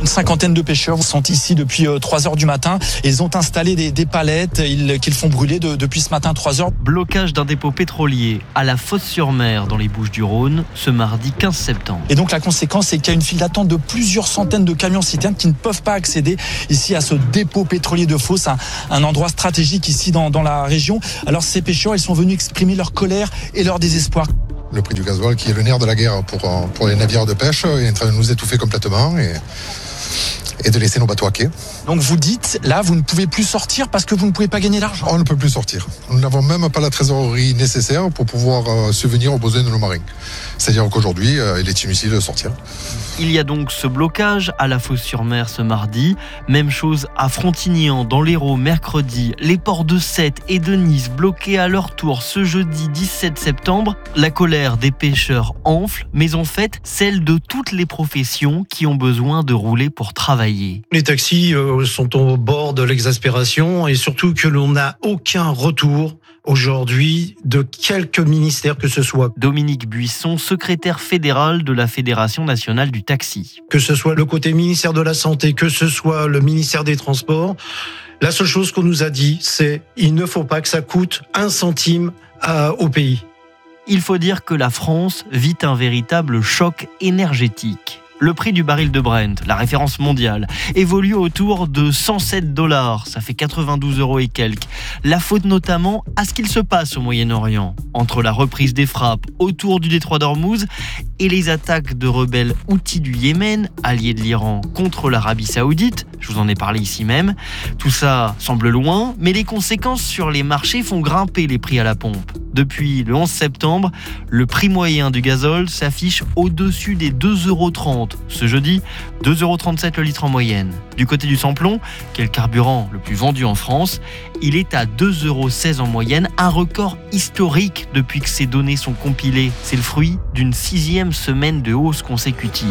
cinquantaine de pêcheurs sont ici depuis 3 heures du matin. Ils ont installé des palettes qu'ils font brûler depuis ce matin 3 heures. Blocage d'un dépôt pétrolier à la Fosse-sur-Mer dans les Bouches-du-Rhône ce mardi 15 septembre. Et donc la conséquence, c'est qu'il y a une file d'attente de plusieurs centaines de camions-citernes qui ne peuvent pas accéder ici à ce dépôt pétrolier de Fosse, un endroit stratégique ici dans la région. Alors ces pêcheurs, ils sont venus exprimer leur colère et leur désespoir. Le prix du gasoil qui est le nerf de la guerre pour les navires de pêche est en train de nous étouffer complètement et de laisser nos bateaux à quai. Donc vous dites, là, vous ne pouvez plus sortir parce que vous ne pouvez pas gagner d'argent. On ne peut plus sortir. Nous n'avons même pas la trésorerie nécessaire pour pouvoir subvenir aux besoins de nos marins. C'est-à-dire qu'aujourd'hui, il est inutile de sortir. Il y a donc ce blocage à la Fosse-sur-Mer ce mardi. Même chose à Frontignan, dans l'Hérault, mercredi. Les ports de Sète et de Nice bloqués à leur tour ce jeudi 17 septembre. La colère des pêcheurs enfle, mais en fait, celle de toutes les professions qui ont besoin de rouler pour travailler. Les taxis sont au bord de l'exaspération et surtout que l'on n'a aucun retour aujourd'hui de quelque ministère que ce soit. Dominique Buisson, secrétaire fédéral de la Fédération nationale du taxi. Que ce soit le côté ministère de la Santé, que ce soit le ministère des Transports, la seule chose qu'on nous a dit, c'est il ne faut pas que ça coûte 1 centime au pays. Il faut dire que la France vit un véritable choc énergétique. Le prix du baril de Brent, la référence mondiale, évolue autour de $107. Ça fait 92 € et quelques. La faute notamment à ce qu'il se passe au Moyen-Orient. Entre la reprise des frappes autour du détroit d'Ormuz et les attaques de rebelles houthis du Yémen, alliés de l'Iran, contre l'Arabie Saoudite, je vous en ai parlé ici même. Tout ça semble loin, mais les conséquences sur les marchés font grimper les prix à la pompe. Depuis le 11 septembre, le prix moyen du gazole s'affiche au-dessus des 2,30 €. Ce jeudi, 2,37 € le litre en moyenne. Du côté du sans-plomb, qui est le carburant le plus vendu en France, il est à 2,16 € en moyenne, un record historique depuis que ces données sont compilées. C'est le fruit d'une 6e semaine de hausse consécutive.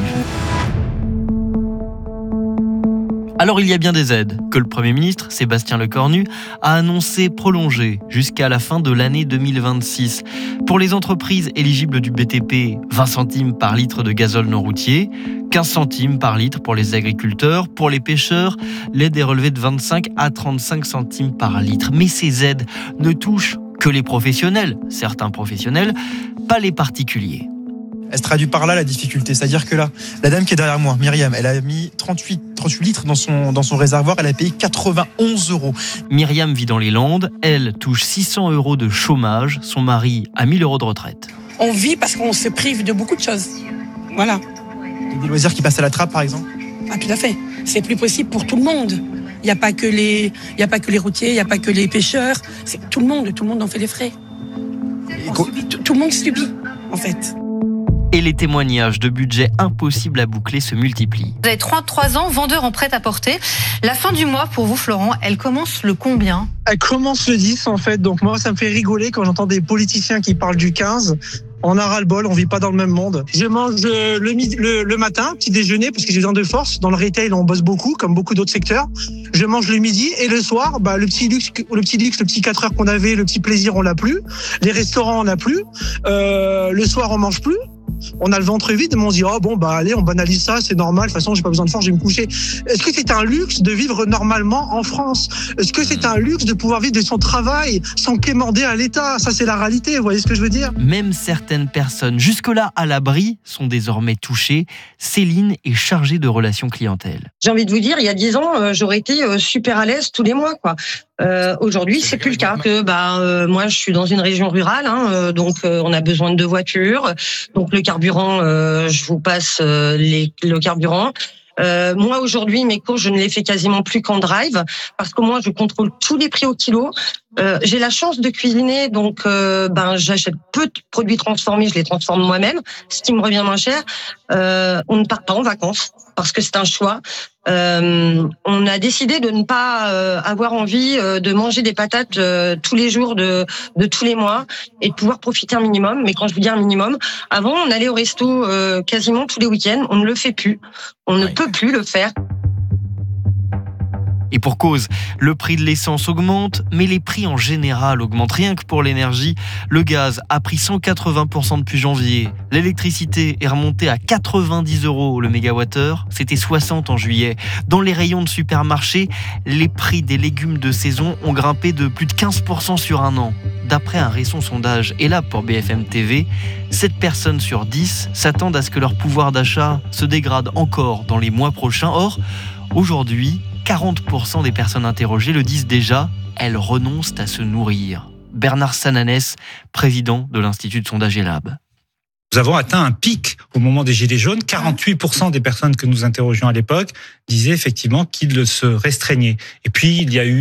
Alors il y a bien des aides que le Premier ministre, Sébastien Lecornu, a annoncé prolonger jusqu'à la fin de l'année 2026. Pour les entreprises éligibles du BTP, 20 centimes par litre de gazole non routier, 15 centimes par litre pour les agriculteurs. Pour les pêcheurs, l'aide est relevée de 25 à 35 centimes par litre. Mais ces aides ne touchent que les professionnels, certains professionnels, pas les particuliers. Elle se traduit par là la difficulté, c'est-à-dire que là, la dame qui est derrière moi, Myriam, elle a mis 38 litres dans son réservoir, elle a payé 91 €. Myriam vit dans les Landes, elle touche 600 € de chômage, son mari a 1000 € de retraite. On vit parce qu'on se prive de beaucoup de choses. Voilà. Des loisirs qui passent à la trappe par exemple. Ah, tout à fait. C'est plus possible pour tout le monde. Il n'y a pas que les routiers, il n'y a pas que les pêcheurs. C'est tout le monde en fait les frais. Tout le monde subit, en fait. Et les témoignages de budget impossibles à boucler se multiplient. Vous avez 33 ans, vendeur en prêt-à-porter. La fin du mois, pour vous, Florent, elle commence le combien ? Elle commence le 10, en fait. Donc moi, ça me fait rigoler quand j'entends des politiciens qui parlent du 15. On a ras-le-bol, on vit pas dans le même monde. Je mange le matin, petit déjeuner, parce que j'ai besoin de force. Dans le retail, on bosse beaucoup, comme beaucoup d'autres secteurs. Je mange le midi et le soir, le petit luxe, le petit 4 heures qu'on avait, le petit plaisir, on l'a plus. Les restaurants, on l'a plus. Le soir, on mange plus. On a le ventre vide, mais on se dit allez, on banalise ça, c'est normal, de toute façon j'ai pas besoin de force, je vais me coucher. Est-ce que c'est un luxe de vivre normalement en France ? Est-ce que c'est un luxe de pouvoir vivre de son travail sans quémander à l'État ? Ça c'est la réalité, vous voyez ce que je veux dire ? Même certaines personnes jusque-là à l'abri sont désormais touchées. Céline est chargée de relations clientèle. J'ai envie de vous dire, il y a 10 ans, j'aurais été super à l'aise tous les mois, quoi. Aujourd'hui, c'est plus le cas. Moi, je suis dans une région rurale, donc on a besoin de 2 voitures. Donc le carburant, je vous passe le carburant. Moi aujourd'hui, mes courses, je ne les fais quasiment plus qu'en drive parce que moi, je contrôle tous les prix au kilo. J'ai la chance de cuisiner, donc j'achète peu de produits transformés, je les transforme moi-même, ce qui me revient moins cher. On ne part pas en vacances parce que c'est un choix. On a décidé de ne pas avoir envie de manger des patates tous les jours de tous les mois et de pouvoir profiter un minimum. Mais quand je vous dis un minimum, avant on allait au resto quasiment tous les week-ends. On ne le fait plus. On ne peut plus le faire. Et pour cause, le prix de l'essence augmente, mais les prix en général augmentent. Rien que pour l'énergie, le gaz a pris 180% depuis janvier. L'électricité est remontée à 90 € le mégawattheure, c'était 60 en juillet. Dans les rayons de supermarché, les prix des légumes de saison ont grimpé de plus de 15% sur un an. D'après un récent sondage, et là pour BFM TV, 7 personnes sur 10 s'attendent à ce que leur pouvoir d'achat se dégrade encore dans les mois prochains. Or, aujourd'hui, 40% des personnes interrogées le disent déjà, elles renoncent à se nourrir. Bernard Sananès, président de l'Institut de sondage ELAB. Nous avons atteint un pic au moment des Gilets jaunes. 48% des personnes que nous interrogions à l'époque disaient effectivement qu'ils se restreignaient. Et puis, il y a eu